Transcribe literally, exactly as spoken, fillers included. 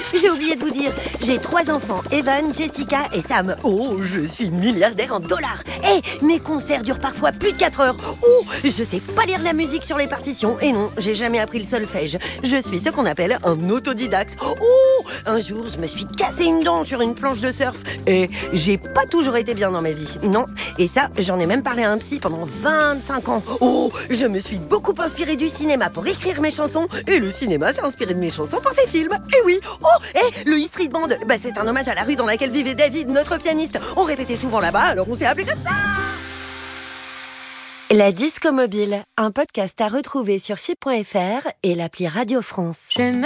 j'ai oublié de vous dire, j'ai trois enfants, Evan, Jessica et Sam. Oh, je suis milliardaire en dollars. Eh, mes concerts durent parfois plus de quatre heures. Oh, je sais pas lire la musique sur les partitions. Et non, j'ai jamais appris le solfège. Je suis ce qu'on appelle un autodidacte. Oh, un jour, je me suis cassé une dent sur une planche de surf. Et j'ai pas toujours été bien dans ma vie. Non, et ça, j'en ai même parlé à un psy pendant vingt-cinq ans. Oh, je me suis beaucoup inspirée du cinéma pour écrire mes chansons. Et le cinéma s'est inspiré de mes chansons pour ses films. Et oui, oh, et le E Street Band, bah, c'est un hommage à la rue dans laquelle vivait David, notre pianiste. On répétait souvent là-bas, alors on s'est appelé comme ça. La Disco Mobile, un podcast à retrouver sur F I P point F R et l'appli Radio France.